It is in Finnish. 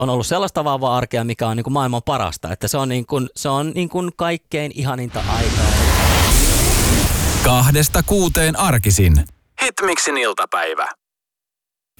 on ollut sellaista vahvaa arkea, mikä on niin kuin maailman parasta. Että se on kaikkein ihaninta aikaa. 2–6 arkisin. Hitmixin iltapäivä.